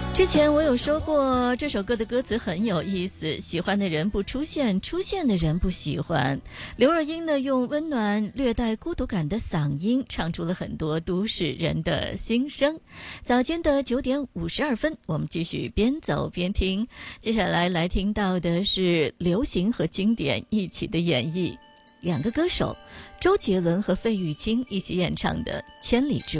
之前我有说过，这首歌的歌词很有意思，喜欢的人不出现，出现的人不喜欢。刘若英呢，用温暖略带孤独感的嗓音，唱出了很多都市人的心声。早间的9点52分，我们继续边走边听。接下来听到的是流行和经典一起的演绎，两个歌手周杰伦和费玉清一起演唱的《千里之外》。